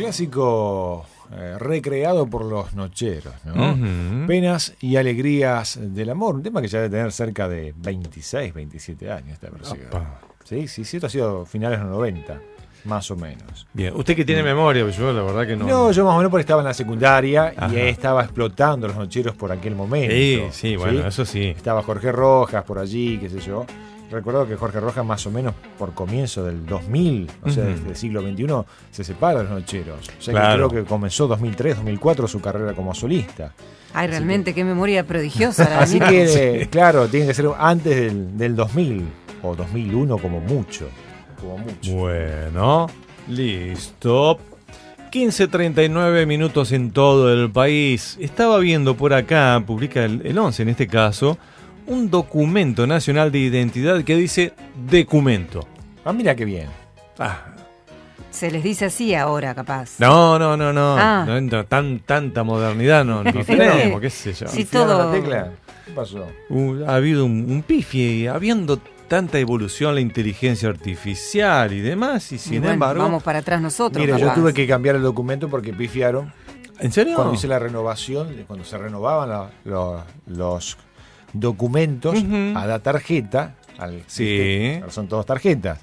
clásico recreado por los nocheros, ¿no? Penas y alegrías del amor, un tema que ya debe tener cerca de 26, 27 años esta versión. Sí, esto ha sido finales de los 90, más o menos. Bien, usted que tiene memoria, yo la verdad que no. No, yo más o menos porque estaba en la secundaria. Ajá. Y estaba explotando los nocheros por aquel momento. Sí, bueno, eso sí. Estaba Jorge Rojas por allí, qué sé yo. Recuerdo que Jorge Rojas más o menos por comienzo del 2000, o sea, desde el siglo XXI, se separa de los nocheros. O sea, claro, que creo que comenzó 2003, 2004 su carrera como solista. Ay, realmente, qué memoria prodigiosa. La así que, claro, tiene que ser antes del 2000 o 2001 como mucho. Bueno, listo. 15:39 minutos en todo el país. Estaba viendo por acá, publica el 11 en este caso, un documento nacional de identidad que dice documento. Ah, mira qué bien. Se les dice así ahora, capaz. No. No, tanta modernidad no tenemos, qué sé yo. Sí, todo. La tecla. ¿Qué pasó? Ha habido un pifie, habiendo tanta evolución, la inteligencia artificial y demás, y sin embargo... Vamos para atrás nosotros. Mira, yo tuve que cambiar el documento porque pifiaron. ¿En serio? Cuando hice la renovación, cuando se renovaban los documentos a la tarjeta, son todas tarjetas.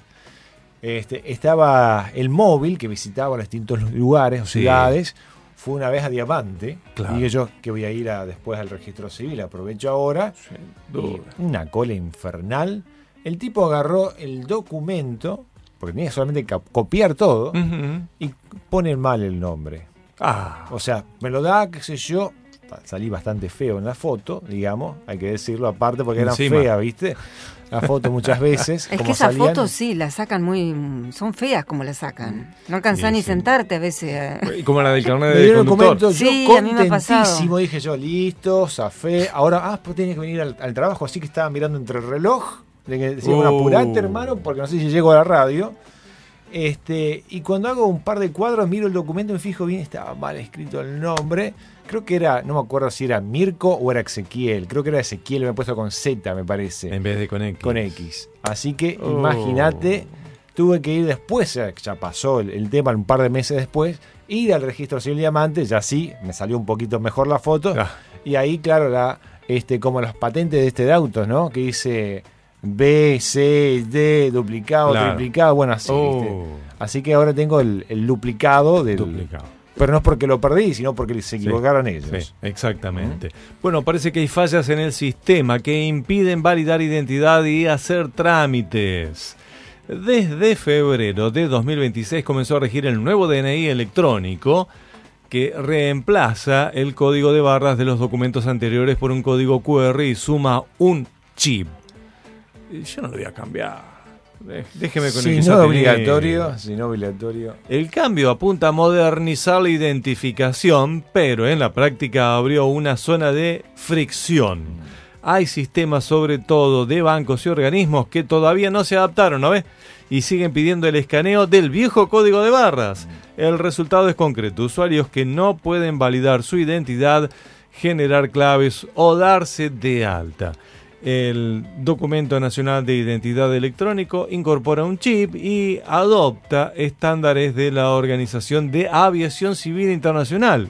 Estaba el móvil que visitaba los distintos lugares o ciudades. Fue una vez a Diamante. Claro. Dije yo que voy a ir después al registro civil. Aprovecho ahora. Una cola infernal. El tipo agarró el documento, porque tenía solamente que copiar todo, y pone mal el nombre. O sea, me lo da, qué sé yo. Salí bastante feo en la foto, digamos, hay que decirlo, aparte porque eran feas, ¿viste? La foto muchas veces. Es que esas fotos sí, las sacan son feas como las sacan. No alcanzás ni sentarte a veces. Y como la del carnet de conductor. Yo contentísimo, dije yo, listo, zafé. Ahora, pues tenía que venir al trabajo, así que estaba mirando entre el reloj. Le decía, apurate, hermano, porque no sé si llego a la radio. Y cuando hago un par de cuadros, miro el documento, me fijo bien, estaba mal escrito el nombre. Creo que era, no me acuerdo si era Mirko o era Ezequiel. Creo que era Ezequiel, me he puesto con Z, me parece. En vez de con X. Con X. Así que, imagínate, tuve que ir después, ya pasó el tema, un par de meses después, ir al registro civil Diamante, ya sí, me salió un poquito mejor la foto. Y ahí, claro, como las patentes de autos, ¿no? Que dice B, C, D, duplicado, triplicado, bueno, así, ¿viste? Así que ahora tengo el duplicado del... Pero no es porque lo perdí, sino porque se equivocaron ellos. Sí, exactamente. Bueno, parece que hay fallas en el sistema que impiden validar identidad y hacer trámites. Desde febrero de 2026 comenzó a regir el nuevo DNI electrónico que reemplaza el código de barras de los documentos anteriores por un código QR y suma un chip. Yo no lo voy a cambiar. Déjeme con el si no obligatorio. El cambio apunta a modernizar la identificación, pero en la práctica abrió una zona de fricción. Hay sistemas, sobre todo de bancos y organismos, que todavía no se adaptaron, ¿no ves? Y siguen pidiendo el escaneo del viejo código de barras. El resultado es concreto: usuarios que no pueden validar su identidad, generar claves o darse de alta. El Documento Nacional de Identidad Electrónico incorpora un chip y adopta estándares de la Organización de Aviación Civil Internacional,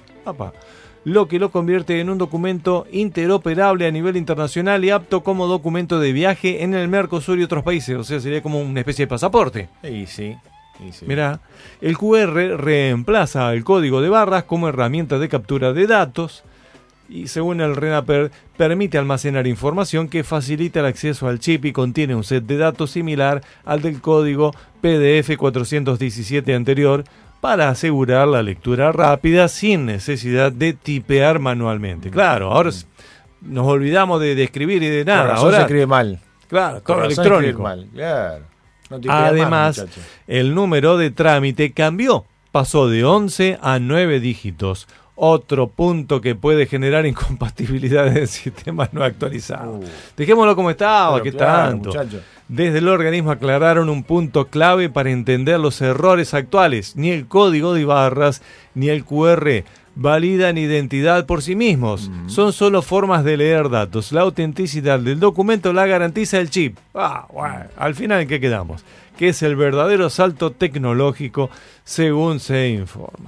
lo que lo convierte en un documento interoperable a nivel internacional y apto como documento de viaje en el Mercosur y otros países. O sea, sería como una especie de pasaporte. Sí. Mirá, el QR reemplaza el código de barras como herramienta de captura de datos. Y según el RENAPER, permite almacenar información que facilita el acceso al chip y contiene un set de datos similar al del código PDF 417 anterior para asegurar la lectura rápida sin necesidad de tipear manualmente. Claro, ahora nos olvidamos de escribir y de nada. Ahora se escribe mal. Claro, todo electrónico. Mal. Claro. No además, el número de trámite cambió. Pasó de 11 a 9 dígitos. Otro punto que puede generar incompatibilidades en sistemas no actualizados. Dejémoslo como estaba, que tanto. Muchacho. Desde el organismo aclararon un punto clave para entender los errores actuales. Ni el código de barras ni el QR validan identidad por sí mismos. Son solo formas de leer datos. La autenticidad del documento la garantiza el chip. Bueno, al final, ¿en qué quedamos? Que es el verdadero salto tecnológico, según se informa.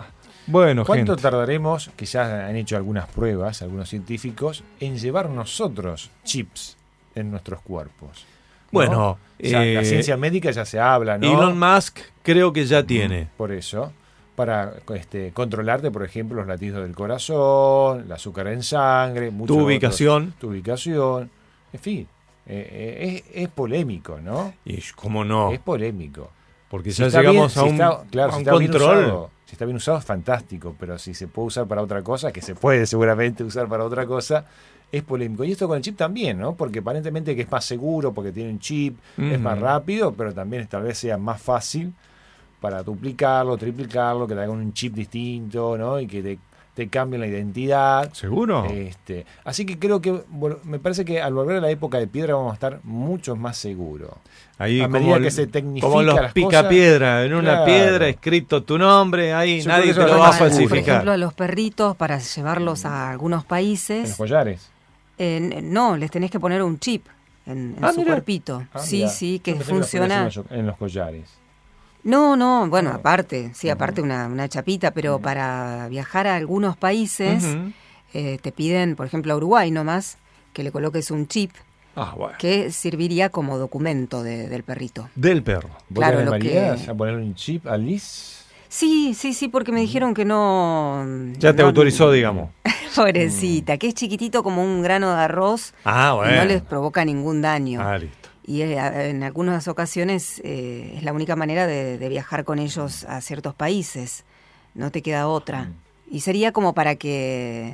Bueno, ¿cuánto gente, tardaremos, que ya han hecho algunas pruebas, algunos científicos, en llevar nosotros chips en nuestros cuerpos? ¿No? Bueno, la ciencia médica ya se habla, ¿no? Elon Musk creo que ya tiene. Por eso, para controlarte, por ejemplo, los latidos del corazón, el azúcar en sangre, Tu ubicación. Tu ubicación, en fin, es polémico, ¿no? Y cómo no, Es polémico. porque ya llegamos a un control. Si está bien usado es fantástico, pero si se puede usar para otra cosa, que se puede seguramente usar para otra cosa, es polémico. Y esto con el chip también, ¿no? Porque aparentemente que es más seguro, porque tiene un chip, es más rápido, pero también tal vez sea más fácil para duplicarlo, triplicarlo, que te hagan un chip distinto, ¿no? Y que te cambien la identidad. ¿Seguro? Así que creo que, me parece que al volver a la época de piedra vamos a estar mucho más seguros. Ahí a medida que se tecnifica como los las picapiedra, en una piedra escrito tu nombre, ahí yo nadie creo que te lo eso va a es más seguro. Por falsificar. ejemplo, a los perritos, para llevarlos a algunos En países, los collares. no, les tenés que poner un chip en su mira. cuerpito. Sí, Mirá. sí, que Yo pensé lo funciona. ponías en los collares. No, bueno, No. aparte una chapita, pero para viajar a algunos países Ujú. te piden, por ejemplo, a Uruguay nomás, que le coloques un chip Ah, bueno. que serviría como documento del perrito. Del perro. ¿Vos Claro, te lo animarías que- a poner un chip a Liz? Sí, porque me dijeron que no... Ya te no- autorizó, digamos. Pobrecita, que es chiquitito como un grano de arroz Ah, y bueno. no les provoca ningún daño. Ah, listo. Y en algunas ocasiones es la única manera de viajar con ellos a ciertos países. No te queda otra. Y sería como para que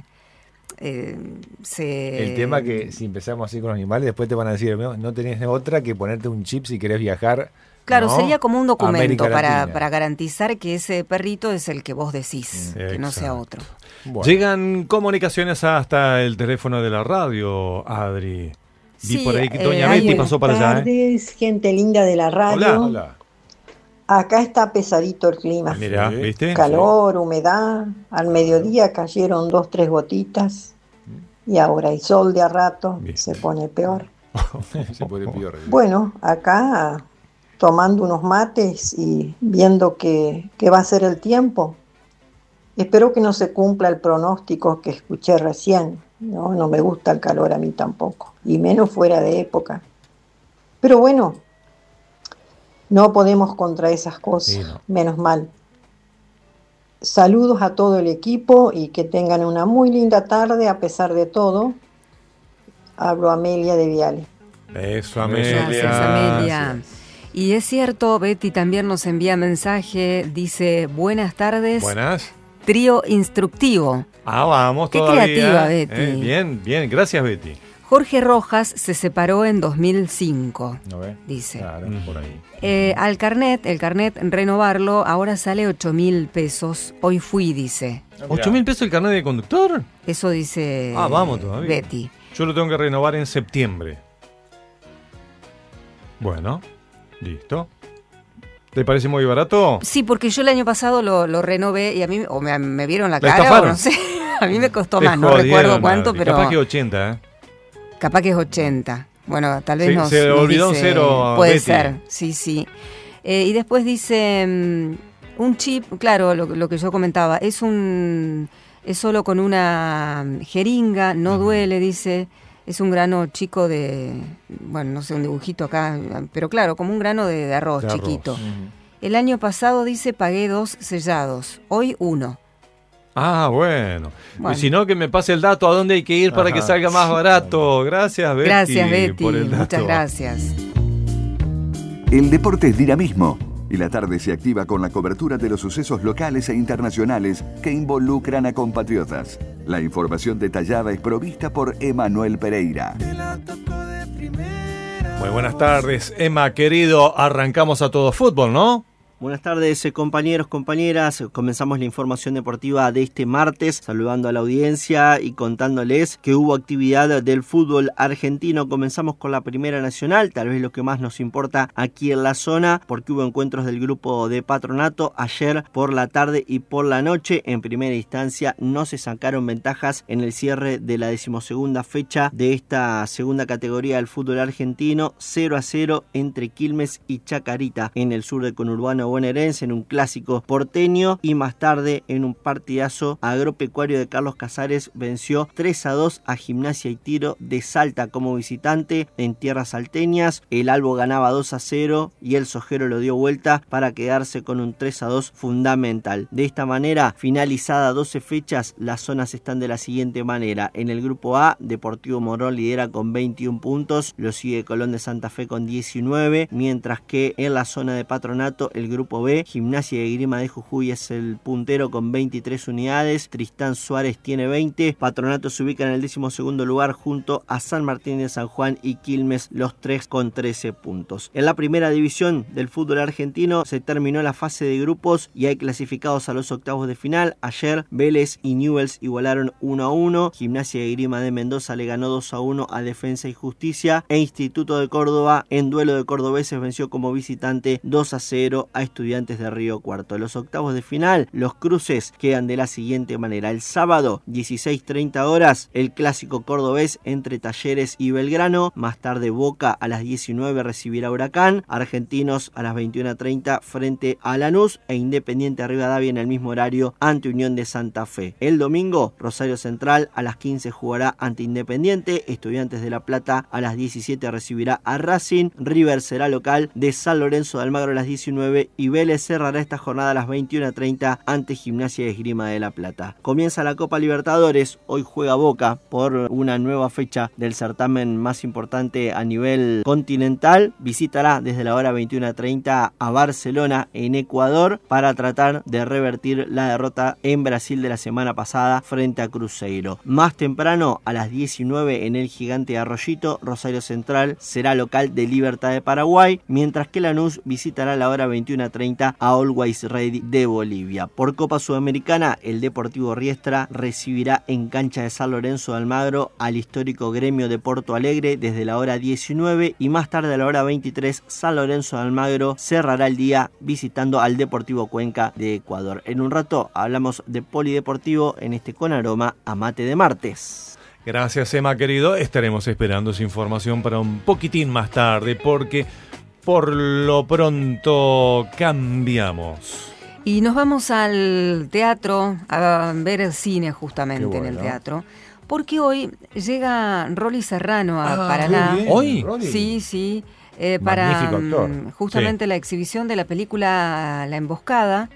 se... El tema que si empezamos así con los animales, después te van a decir, no tenés otra que ponerte un chip si querés viajar. Claro, ¿no? sería como un a documento América Latina. para garantizar que ese perrito es el que vos decís, que no sea Exacto. otro. Bueno. Llegan comunicaciones hasta el teléfono de la radio, Adri. Vi Sí, por ahí que Doña hay Betty una- pasó para allá. Buenas tardes, gente linda de la radio. Hola. Acá está pesadito el clima. Mirá, Sí. ¿viste? Calor, humedad. Al mediodía cayeron 2, 3 gotitas. Y ahora el sol de a rato Bien. se pone peor. Se puede peor. Bueno, acá tomando unos mates y viendo qué va a ser el tiempo. Espero que no se cumpla el pronóstico que escuché recién. No me gusta el calor a mí tampoco. Y menos fuera de época. Pero bueno, no podemos contra esas cosas. Sí, no. Menos mal. Saludos a todo el equipo y que tengan una muy linda tarde a pesar de todo. Hablo Amelia de Viale. Eso, Amelia. Gracias, Amelia. Y es cierto, Betty también nos envía mensaje, dice, buenas tardes, Buenas. trío instructivo. Ah, vamos Qué todavía. creativa, Betty. Bien, bien. Gracias, Betty. Jorge Rojas se separó en 2005, ¿No ves? dice. Claro, por ahí. El carnet, renovarlo, ahora sale 8.000 pesos. Hoy fui, dice. 8.000 pesos el carnet de conductor. Eso dice Ah, vamos todavía. Betty. Yo lo tengo que renovar en septiembre. Bueno, listo. ¿Te parece muy barato? Sí, porque yo el año pasado lo renové y a mí o me vieron la ¿La cara estafaron? o no sé. A mí me costó Te más, no jodieron, recuerdo cuánto, Adri. pero Capaz que 80, ¿eh? capaz que es 80. Bueno, tal vez nos se nos olvidó un dice- cero, Puede Betty. ser, sí. Y después dice un chip, claro, lo que yo comentaba, es solo con una jeringa, no duele, dice. Es un grano chico bueno, no sé, un dibujito acá, pero claro, como un grano de arroz De arroz. chiquito. El año pasado, dice, pagué 2 sellados, hoy 1. Ah, bueno. Bueno. Y si no, que me pase el dato a dónde hay que ir para que salga más barato. Gracias, Betty. Gracias, Betty, por el dato. muchas gracias. El deporte es dinamismo y la tarde se activa con la cobertura de los sucesos locales e internacionales que involucran a compatriotas. La información detallada es provista por Emanuel Pereira. Muy buenas tardes, Emma, querido. Arrancamos a todo fútbol, ¿no? Buenas tardes, compañeros, compañeras. Comenzamos la información deportiva de este martes, saludando a la audiencia y contándoles que hubo actividad del fútbol argentino. Comenzamos con la Primera Nacional, tal vez lo que más nos importa aquí en la zona, porque hubo encuentros del grupo de Patronato ayer por la tarde y por la noche. En primera instancia no se sacaron ventajas en el cierre de la 12ª fecha de esta segunda categoría del fútbol argentino. 0-0 entre Quilmes y Chacarita en el sur del conurbano una buena herencia en un clásico porteño, y más tarde en un partidazo Agropecuario de Carlos Casares venció 3-2 a Gimnasia y Tiro de Salta como visitante en tierras salteñas. El Albo ganaba 2-0 y el Sojero lo dio vuelta para quedarse con un 3-2 fundamental. De esta manera, finalizada 12 fechas, las zonas están de la siguiente manera. En el grupo A, Deportivo Morón lidera con 21 puntos, lo sigue Colón de Santa Fe con 19, mientras que en la zona de Patronato, el grupo B, Gimnasia y Esgrima de Jujuy es el puntero con 23 unidades, Tristán Suárez tiene 20, Patronato se ubica en el 12º lugar junto a San Martín de San Juan y Quilmes, los tres con 13 puntos. En la primera división del fútbol argentino se terminó la fase de grupos y hay clasificados a los octavos de final. Ayer Vélez y Newell's igualaron 1-1, Gimnasia y Esgrima de Mendoza le ganó 2-1 a Defensa y Justicia, e Instituto de Córdoba en duelo de cordobeses venció como visitante 2-0 a Estudiantes de Río Cuarto. Los octavos de final, los cruces quedan de la siguiente manera. El sábado 16:30 horas, el clásico cordobés entre Talleres y Belgrano. Más tarde Boca a las 19 recibirá Huracán, Argentinos a las 21:30 frente a Lanús, e Independiente Rivadavia en el mismo horario ante Unión de Santa Fe. El domingo, Rosario Central a las 15 jugará ante Independiente, Estudiantes de La Plata a las 17 recibirá a Racing, River será local de San Lorenzo de Almagro a las 19 y Vélez cerrará esta jornada a las 21:30 ante Gimnasia y Esgrima de La Plata. Comienza la Copa Libertadores, hoy juega Boca por una nueva fecha del certamen más importante a nivel continental, visitará desde la hora 21:30 a Barcelona en Ecuador para tratar de revertir la derrota en Brasil de la semana pasada frente a Cruzeiro. Más temprano, a las 19 en el Gigante Arroyito, Rosario Central será local de Libertad de Paraguay, mientras que Lanús visitará a la hora 21:30 a Always Ready de Bolivia. Por Copa Sudamericana, el Deportivo Riestra recibirá en cancha de San Lorenzo de Almagro al histórico Gremio de Porto Alegre desde la hora 19, y más tarde a la hora 23 San Lorenzo de Almagro cerrará el día visitando al Deportivo Cuenca de Ecuador. En un rato hablamos de polideportivo en este Con Aroma a Mate de martes. Gracias, Emma, querido. Estaremos esperando esa información para un poquitín más tarde, porque por lo pronto cambiamos. Y nos vamos al teatro a ver el cine justamente. Bueno. En el teatro. Porque hoy llega Rolly Serrano a Paraná. ¿Hoy? Sí. Para justamente la exhibición de la película La Emboscada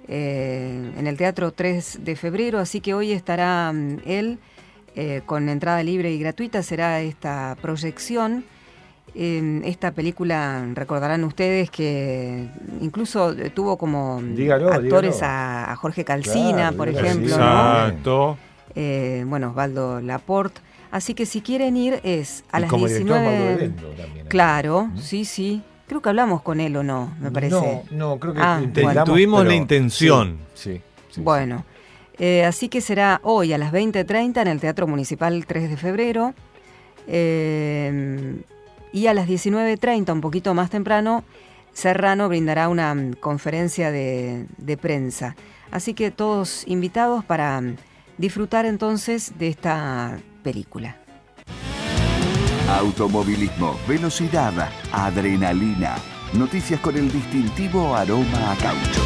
en el Teatro 3 de Febrero. Así que hoy estará él con entrada libre y gratuita. Será esta proyección. Esta película, recordarán ustedes que incluso tuvo como actores a Jorge Calcina, claro, por ejemplo. Exacto. ¿No? Bueno, Osvaldo Laporte. Así que si quieren ir es a las 19. Claro, sí. Creo que hablamos con él o no, me parece. No, creo que tuvimos la intención. Sí. Bueno, así que será hoy a las 20:30 en el Teatro Municipal 3 de Febrero. Y a las 19:30, un poquito más temprano, Serrano brindará una conferencia de prensa. Así que todos invitados para disfrutar entonces de esta película. Automovilismo, velocidad, adrenalina. Noticias con el distintivo aroma a caucho.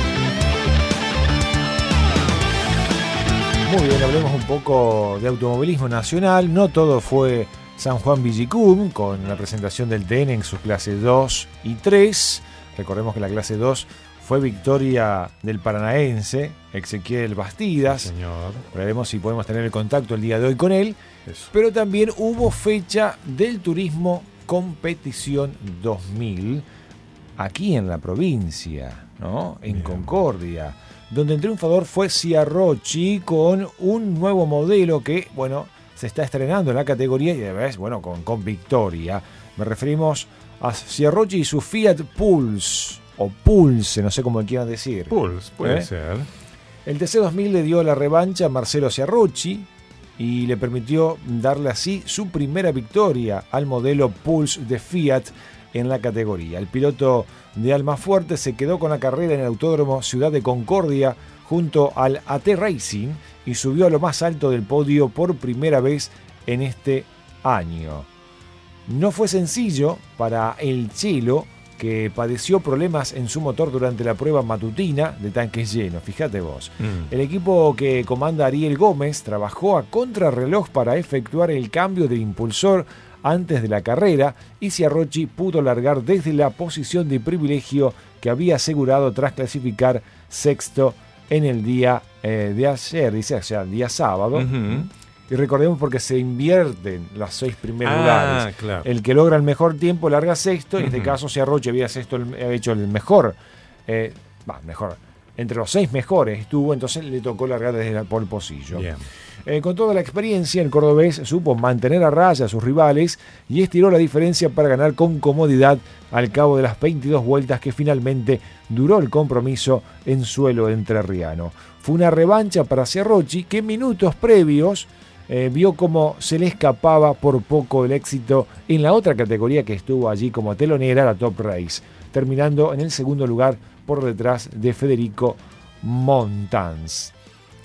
Muy bien, hablemos un poco de automovilismo nacional. No todo fue San Juan Villicum, con la presentación del TN en sus clases 2 y 3. Recordemos que la clase 2 fue victoria del paranaense Ezequiel Bastidas. Sí, señor. Veremos si podemos tener el contacto el día de hoy con él. Eso. Pero también hubo fecha del Turismo Competición 2000 aquí en la provincia, ¿no? En Concordia, donde el triunfador fue Ciarrochi con un nuevo modelo que, bueno, se está estrenando en la categoría y además, bueno, con victoria. Me referimos a Ciarrochi y su Fiat Pulse, o Pulse, no sé cómo quieran decir. Pulse, puede ser. El TC2000 le dio la revancha a Marcelo Ciarrochi y le permitió darle así su primera victoria al modelo Pulse de Fiat en la categoría. El piloto de Almafuerte se quedó con la carrera en el Autódromo Ciudad de Concordia junto al AT Racing y subió a lo más alto del podio por primera vez en este año. No fue sencillo para el Chelo que padeció problemas en su motor durante la prueba matutina de tanques llenos. Fíjate vos. El equipo que comanda Ariel Gómez trabajó a contrarreloj para efectuar el cambio de impulsor antes de la carrera y Ciarrocchi pudo largar desde la posición de privilegio que había asegurado tras clasificar sexto en el día de ayer, dice, o sea, el día sábado. Y recordemos porque se invierten los 6 primeros lugares. Claro. El que logra el mejor tiempo larga sexto. En este caso Ciarrocchi había hecho el mejor. Mejor. Entre los 6 mejores estuvo, entonces le tocó largar desde el pole position. Con toda la experiencia, el cordobés supo mantener a raya a sus rivales y estiró la diferencia para ganar con comodidad al cabo de las 22 vueltas que finalmente duró el compromiso en suelo entrerriano. Fue una revancha para Ciarrocchi que minutos previos vio cómo se le escapaba por poco el éxito en la otra categoría que estuvo allí como telonera, la Top Race, terminando en el segundo lugar por detrás de Federico Montans.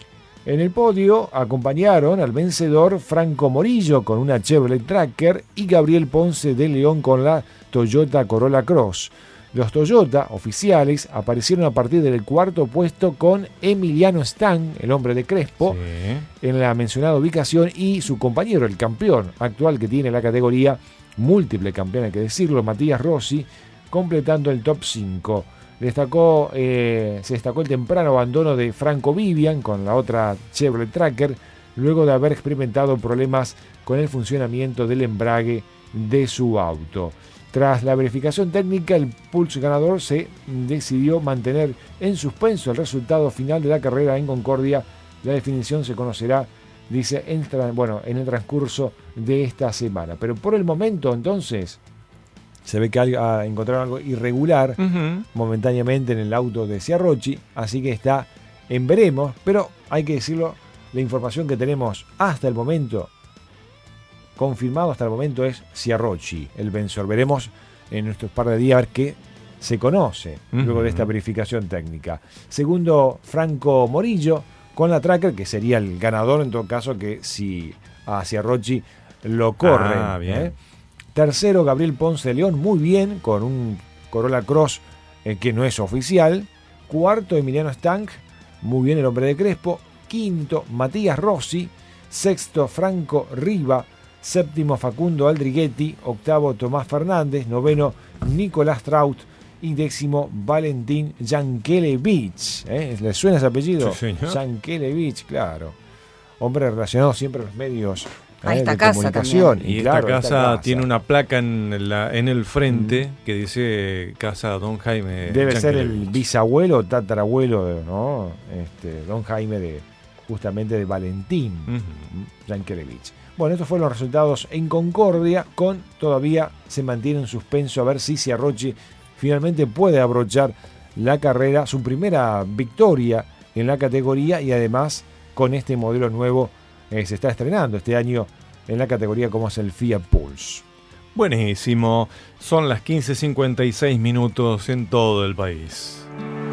En el podio acompañaron al vencedor Franco Morillo con una Chevrolet Tracker y Gabriel Ponce de León con la Toyota Corolla Cross. Los Toyota oficiales aparecieron a partir del cuarto puesto con Emiliano Stang, el hombre de Crespo, en la mencionada ubicación, y su compañero, el campeón actual que tiene la categoría, múltiple campeón hay que decirlo, Matías Rossi, completando el top 5. Se destacó el temprano abandono de Franco Vivian con la otra Chevrolet Tracker, luego de haber experimentado problemas con el funcionamiento del embrague de su auto. Tras la verificación técnica, el Pulse ganador se decidió mantener en suspenso el resultado final de la carrera en Concordia. La definición se conocerá, dice, en el transcurso de esta semana. Pero por el momento, entonces, se ve que encontraron algo irregular momentáneamente en el auto de Ciarrocchi, así que está en veremos, pero hay que decirlo, la información que tenemos hasta el momento, confirmado hasta el momento, es Ciarrocchi, el vencedor. Veremos en nuestros par de días a ver qué se conoce luego de esta verificación técnica. Segundo, Franco Morillo con la Tracker, que sería el ganador en todo caso que si a Ciarrocchi lo corren. Tercero, Gabriel Ponce de León, muy bien, con un Corolla Cross que no es oficial. Cuarto, Emiliano Stang, muy bien el hombre de Crespo. Quinto, Matías Rossi. Sexto, Franco Riva. Séptimo, Facundo Aldriguetti. Octavo, Tomás Fernández. Noveno, Nicolás Traut. Y décimo, Valentín Yankelevich. ¿Le suena ese apellido? Sí, señor. Yankelevich, claro. Hombre relacionado siempre a los medios a esta de casa comunicación. también. Y claro, esta casa tiene una placa en el frente que dice Casa Don Jaime. Debe ser el bisabuelo o tatarabuelo, ¿no? Don Jaime justamente de Valentín Yankelevich. Bueno, estos fueron los resultados en Concordia, todavía se mantiene en suspenso a ver si Ciarrocchi finalmente puede abrochar la carrera, su primera victoria en la categoría, y además con este modelo nuevo se está estrenando este año en la categoría como es el Fiat Pulse. Buenísimo, son las 15:56 en todo el país.